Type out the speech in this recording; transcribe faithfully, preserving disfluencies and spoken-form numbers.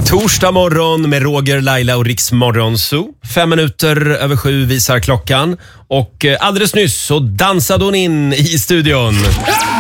Torsdag morgon med Roger, Laila och Riks Morgonzoo. Fem minuter över sju visar klockan. Och alldeles nyss så dansade hon in i studion.